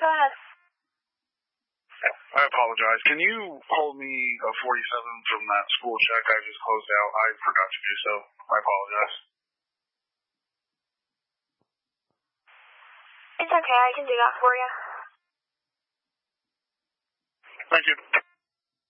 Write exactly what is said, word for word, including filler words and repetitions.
Go ahead. I apologize. Can you hold me a forty-seven from that school check I just closed out? I forgot to do so. I apologize. It's okay. I can do that for you. Thank you.